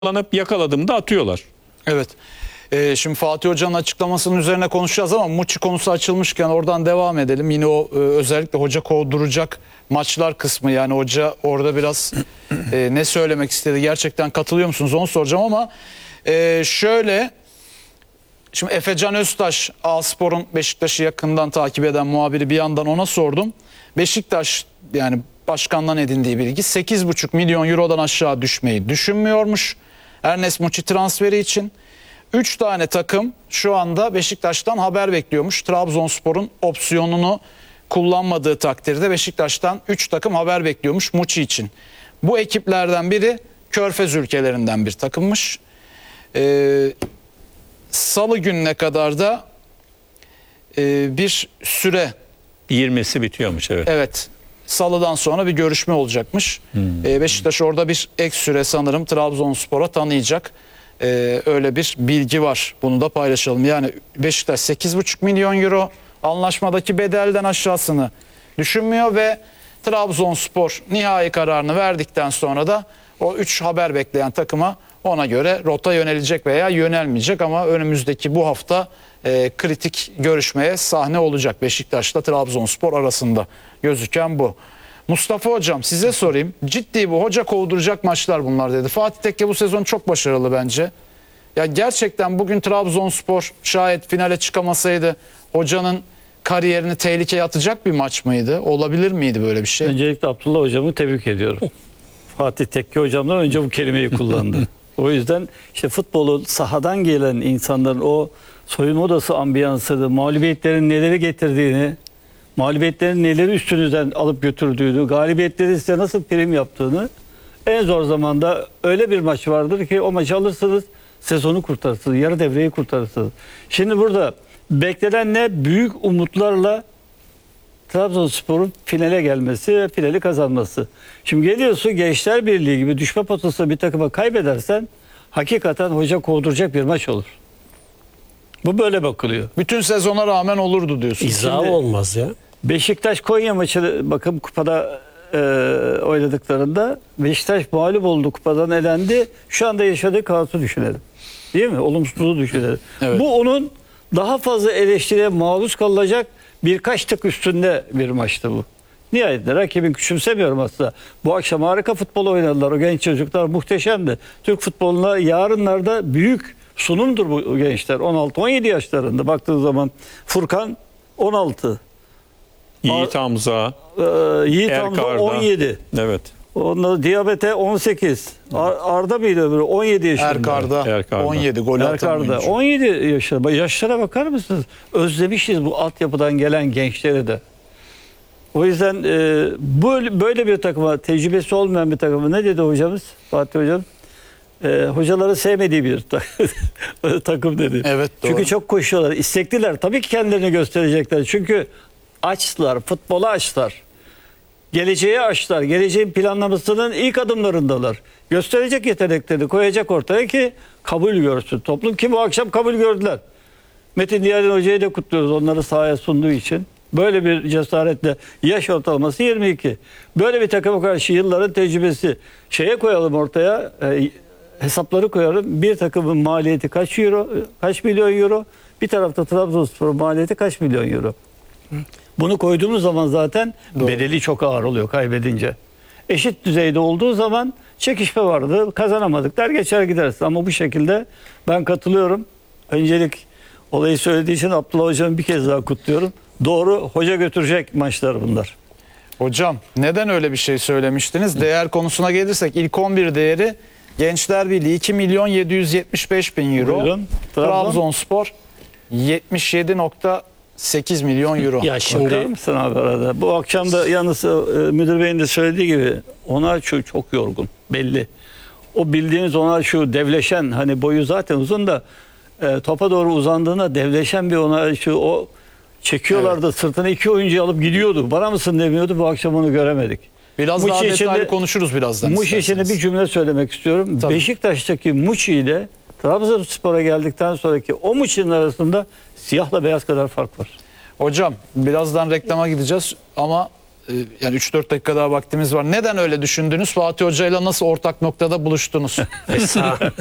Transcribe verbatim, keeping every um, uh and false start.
Yakalanıp yakaladığımda atıyorlar. Evet. Ee, şimdi Fatih Hoca'nın açıklamasının üzerine konuşacağız ama Muçi konusu açılmışken oradan devam edelim. Yine o e, özellikle hoca kovduracak maçlar kısmı, yani hoca orada biraz e, ne söylemek istedi, gerçekten katılıyor musunuz onu soracağım ama e, şöyle, şimdi Efecan Öztaş, A-Spor'un Beşiktaş'ı yakından takip eden muhabiri, bir yandan ona sordum. Beşiktaş, yani başkandan edindiği bilgi, sekiz buçuk milyon eurodan aşağı düşmeyi düşünmüyormuş Ernest Muçi transferi için. üç tane takım şu anda Beşiktaş'tan haber bekliyormuş. Trabzonspor'un opsiyonunu kullanmadığı takdirde Beşiktaş'tan üç takım haber bekliyormuş Muçi için. Bu ekiplerden biri Körfez ülkelerinden bir takımmış. Ee, Salı gününe kadar da e, bir süre, yirmisi bitiyormuş, evet. evet, Salıdan sonra bir görüşme olacakmış. Hmm. Ee, Beşiktaş orada bir ek süre sanırım Trabzonspor'a tanıyacak. Ee, öyle bir bilgi var. Bunu da paylaşalım. Yani Beşiktaş sekiz buçuk milyon euro anlaşmadaki bedelden aşağısını düşünmüyor ve Trabzonspor nihai kararını verdikten sonra da o üç haber bekleyen takıma ona göre rota yönelecek veya yönelmeyecek, ama önümüzdeki bu hafta e, kritik görüşmeye sahne olacak Beşiktaş'la Trabzonspor arasında gözüken bu. Mustafa Hocam, size sorayım. Ciddi bu hoca kovduracak maçlar bunlar dedi. Fatih Tekke bu sezon çok başarılı bence. Ya gerçekten bugün Trabzonspor şayet finale çıkamasaydı hocanın kariyerini tehlikeye atacak bir maç mıydı? Olabilir miydi böyle bir şey? Öncelikle Abdullah Hocam'ı tebrik ediyorum. Fatih Tekke Hocam'dan önce bu kelimeyi kullandı. O yüzden işte futbolu sahadan gelen insanların o soyunma odası ambiyansını, mağlubiyetlerin neleri getirdiğini, mağlubiyetlerin neleri üstünüzden alıp götürdüğünü, galibiyetleri size nasıl prim yaptığını, en zor zamanda öyle bir maç vardır ki o maçı alırsınız, sezonu kurtarırsınız, yarı devreyi kurtarırsınız. Şimdi burada beklenen ne? Büyük umutlarla Trabzonspor'un finale gelmesi ve finali kazanması. Şimdi geliyorsun Gençler Birliği gibi düşme potasında bir takıma kaybedersen hakikaten hoca kovduracak bir maç olur. Bu böyle bakılıyor. Bütün sezona rağmen olurdu diyorsun. İzah Şimdi olmaz ya. Beşiktaş Konya maçı, bakın kupada e, oynadıklarında Beşiktaş mağlup oldu, kupadan elendi. Şu anda yaşadığı kaosu düşünelim. Değil mi? Olumsuzluğu düşünelim. Evet. Bu onun daha fazla eleştiriye maruz kalacak birkaç tık üstünde bir maçtı bu. Nihayetinde rakibin, küçümsemiyorum aslında. Bu akşam harika futbol oynadılar. O genç çocuklar muhteşemdi. Türk futboluna yarınlarda büyük sunumdur bu gençler. on altı on yedi yaşlarında baktığın zaman Furkan on altı. Yiğit Hamza, Ee, Yiğit Hamza Erkar'da. on yedi. Evet. Ondan Diyabete on sekiz. Ar Arda mıydı öbürü? on yedi yaşında. Erkar'da, Erkar'da. on yedi gol atan Erkar'da oyuncu. on yedi yaşında. Yaşlara bakar mısınız? Özlemişiz bu altyapıdan gelen gençleri de. O yüzden e, böyle, böyle bir takıma, tecrübesi olmayan bir takıma, ne dedi hocamız? Fatih Hocam. E, hocaları sevmediği bir takım dedi. Evet, doğru. Çünkü çok koşuyorlar, istekliler. Tabii ki kendilerini gösterecekler. Çünkü açlar, futbola açlar. Geleceğe açlar. Geleceğin planlamasının ilk adımlarındalar. Gösterecek yeteneklerini koyacak ortaya ki kabul görsün toplum, ki bu akşam kabul gördüler. Metin Diyadin Hoca'yı da kutluyoruz, onları sahaya sunduğu için. Böyle bir cesaretle, yaş ortalaması yirmi iki. Böyle bir takıma karşı yılların tecrübesi. Şeye koyalım ortaya, e, hesapları koyalım. Bir takımın maliyeti kaç euro, kaç milyon euro? Bir tarafta Trabzonspor'un maliyeti kaç milyon euro? Bunu koyduğumuz zaman zaten doğru, bedeli çok ağır oluyor kaybedince. Eşit düzeyde olduğu zaman çekişme vardı, kazanamadık der geçer gideriz. Ama bu şekilde ben katılıyorum. Öncelik olayı söylediği için Abdullah Hocam'ı bir kez daha kutluyorum. Doğru, hoca götürecek maçlar bunlar. Hocam, neden öyle bir şey söylemiştiniz? Değer konusuna gelirsek ilk on bir değeri Gençler Birliği iki milyon yedi yüz yetmiş beş bin euro. Buyurun. Trabzonspor yetmiş yedi nokta sekiz milyon euro. Ya şimdi Bakar mısın abi arada? Bu akşam da yalnız e, müdür beyin de söylediği gibi Onaçu çok yorgun belli. O bildiğiniz Onaçu devleşen, hani boyu zaten uzun da e, topa doğru uzandığında devleşen bir Onaçu, o çekiyorlardı, evet, sırtına iki oyuncuyu alıp gidiyordu. Bana mısın demiyordu. Bu akşam onu göremedik. Biraz Muçi daha detaylı içinde, konuşuruz birazdan. Muçi için bir cümle söylemek istiyorum. Tabii. Beşiktaş'taki Muçi ile Trabzonspor'a geldikten sonraki o Muçi'nin arasında siyahla beyaz kadar fark var. Hocam, birazdan reklama gideceğiz ama e, yani üç dört dakika daha vaktimiz var. Neden öyle düşündünüz? Fatih Hoca ile nasıl ortak noktada buluştunuz? Sağ,